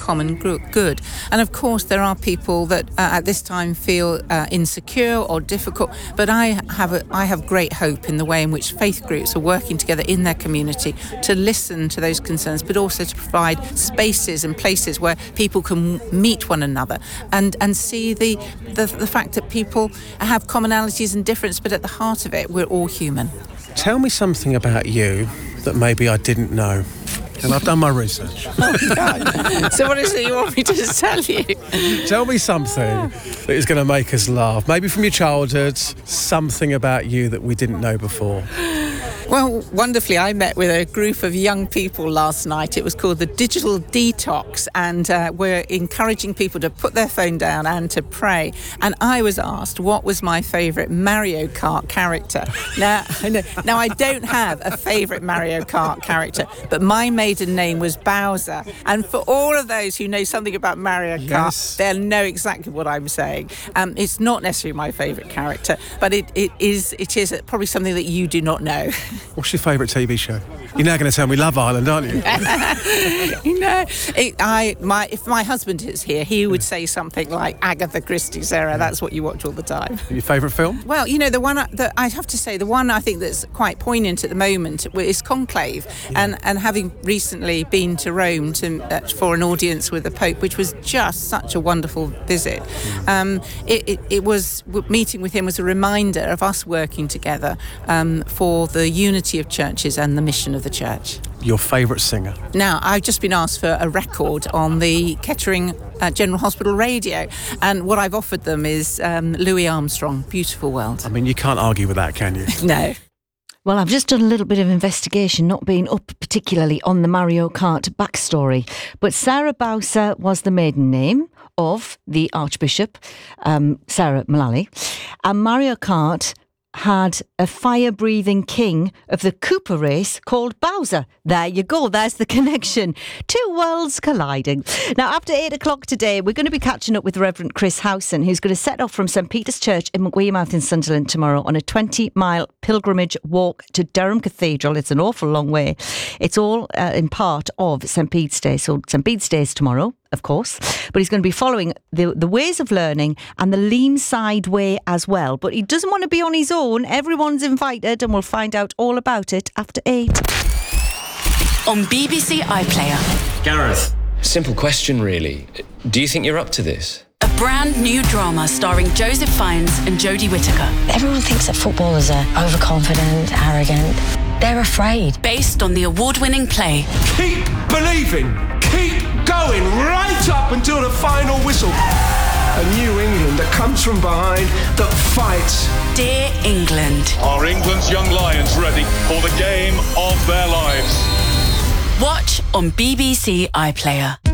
common good. And of course, there are people that at this time feel insecure or difficult, but I have great hope in the way in which faith groups are working together in their community to listen to those concerns, but also to provide spaces and places where people can meet one another and see the fact that people have commonalities and difference, but at the heart of it, we're all human. Tell me something about you that maybe I didn't know. And I've done my research. So what is it you want me to tell you? Tell me something that is going to make us laugh. Maybe from your childhood, something about you that we didn't know before. Well, wonderfully, I met with a group of young people last night. It was called the Digital Detox, and we're encouraging people to put their phone down and to pray. And I was asked what was my favourite Mario Kart character. Now, I don't have a favourite Mario Kart character, but my maiden name was Bowser. And for all of those who know something about Mario Kart, yes, they'll know exactly what I'm saying. It's not necessarily my favourite character, but it is probably something that you do not know. What's your favourite TV show? You're now going to tell me Love Island, aren't you? If my husband is here, he would say something like Agatha Christie, Sarah. That's what you watch all the time. Your favourite film? Well, the one that I have to say, the one I think that's quite poignant at the moment is Conclave, and having recently been to Rome for an audience with the Pope, which was just such a wonderful visit. Meeting with him was a reminder of us working together for the unity of churches and the mission of the church. Your favourite singer? Now, I've just been asked for a record on the Kettering General Hospital radio, and what I've offered them is Louis Armstrong, Beautiful World. I mean, you can't argue with that, can you? No. Well, I've just done a little bit of investigation, not being up particularly on the Mario Kart backstory, but Sarah Bowser was the maiden name of the Archbishop, Sarah Mullally, and Mario Kart had a fire-breathing king of the Cooper race called Bowser. There you go, there's the connection. Two worlds colliding. Now, after 8 o'clock today, we're going to be catching up with Reverend Chris Howson, who's going to set off from St Peter's Church in McWeemouth in Sunderland tomorrow on a 20-mile pilgrimage walk to Durham Cathedral. It's an awful long way. It's all in part of St Bede's Day. So St Bede's Day is tomorrow, of course, but he's going to be following the ways of learning and the Leamside Way as well. But he doesn't want to be on his own. Everyone's invited, and we'll find out all about it after 8. On BBC iPlayer. Gareth, simple question really. Do you think you're up to this? A brand new drama starring Joseph Fiennes and Jodie Whittaker. Everyone thinks that footballers are overconfident, arrogant. They're afraid. Based on the award-winning play. Keep believing. Keep going right up until the final whistle. A New England that comes from behind, that fights. Dear England. Are England's young lions ready for the game of their lives? Watch on BBC iPlayer.